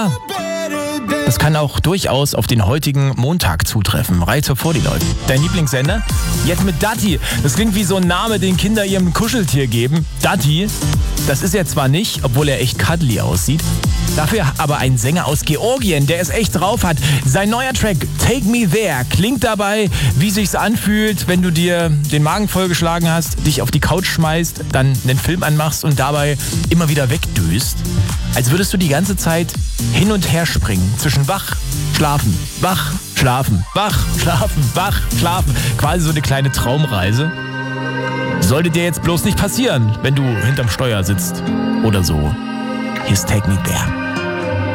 Das kann auch durchaus auf den heutigen Montag zutreffen. Reiz bevor die läuft. Dein Lieblingssender? Jetzt mit Datti. Das klingt wie so ein Name, den Kinder ihrem Kuscheltier geben. Datti. Das ist er zwar nicht, obwohl er echt cuddly aussieht. Dafür aber ein Sänger aus Georgien, der es echt drauf hat. Sein neuer Track Take Me There klingt dabei, wie sich's anfühlt, wenn du dir den Magen vollgeschlagen hast, dich auf die Couch schmeißt, dann einen Film anmachst und dabei immer wieder wegdöst. Als würdest du die ganze Zeit hin und her springen zwischen wach, schlafen, wach, schlafen, wach, schlafen, wach, schlafen. Quasi so eine kleine Traumreise. Sollte dir jetzt bloß nicht passieren, wenn du hinterm Steuer sitzt oder so. Here's Take Me There.